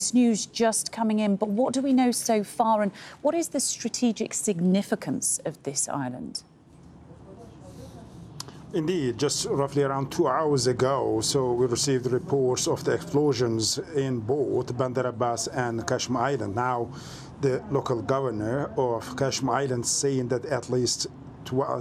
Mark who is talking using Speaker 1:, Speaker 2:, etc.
Speaker 1: this news just coming in, but what do we know so far, and what is the strategic significance of this island?
Speaker 2: Indeed, just roughly around 2 hours ago, so we received reports of the explosions in both Bandar Abbas and Qashm Island. Now, the local governor of Qashm Island saying that at least